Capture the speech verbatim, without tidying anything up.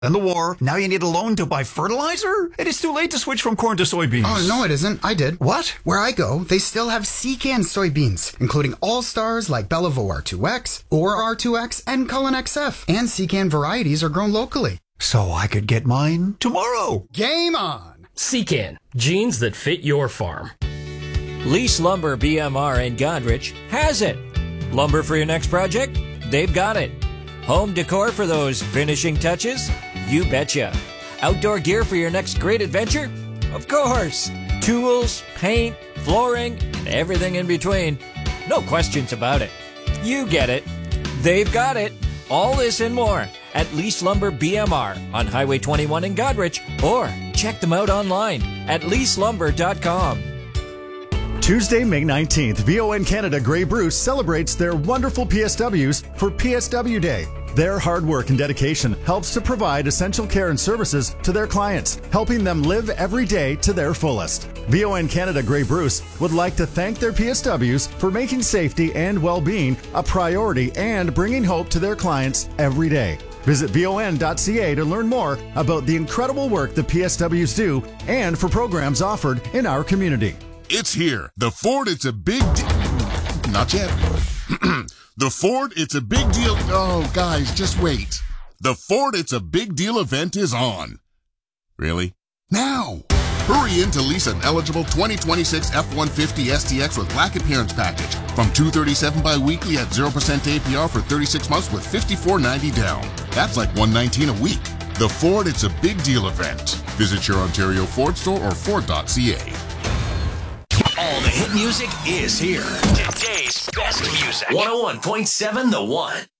And the war. Now you need a loan to buy fertilizer? It is too late to switch from corn to soybeans. Oh, no, it isn't. I did. What? Where I go, they still have Secan soybeans, including all-stars like Bellevue R two X, or R two X, and Cullen X F. And Secan varieties are grown locally. So I could get mine tomorrow. Game on! Secan, genes that fit your farm. Lease Lumber B M R in Godrich has it. Lumber for your next project? They've got it. Home decor for those finishing touches? You betcha. Outdoor gear for your next great adventure? Of course. Tools, paint, flooring, and everything in between. No questions about it. You get it. They've got it. All this and more at Lease Lumber B M R on Highway twenty-one in Godrich, or check them out online at lease lumber dot com. Tuesday, May nineteenth, V O N Canada Grey Bruce celebrates their wonderful P S Ws for P S W Day. Their hard work and dedication helps to provide essential care and services to their clients, helping them live every day to their fullest. V O N Canada Grey Bruce would like to thank their P S Ws for making safety and well-being a priority and bringing hope to their clients every day. Visit V O N dot C A to learn more about the incredible work the P S Ws do and for programs offered in our community. It's here. The Ford It's a Big Deal. Not yet. The Ford It's a Big Deal. Oh, guys, just wait. The Ford It's a Big Deal event is on. Really? Now. Hurry in to lease an eligible twenty twenty-six F one fifty S T X with Black Appearance Package from two hundred thirty-seven dollars bi-weekly at zero percent A P R for thirty-six months with fifty-four ninety down. That's like one hundred nineteen dollars a week. The Ford It's a Big Deal event. Visit your Ontario Ford store or Ford dot C A. All the hit music is here. Today's best music. one oh one point seven The One.